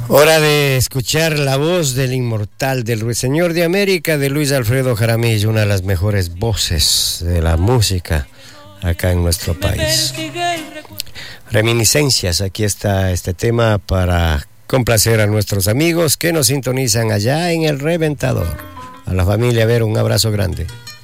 Hora de escuchar la voz del inmortal, del ruiseñor de América, de Luis Alfredo Jaramillo, una de las mejores voces de la música acá en nuestro país. Reminiscencias, aquí está este tema para complacer a nuestros amigos que nos sintonizan allá en El Reventador. A la familia, ver un abrazo grande.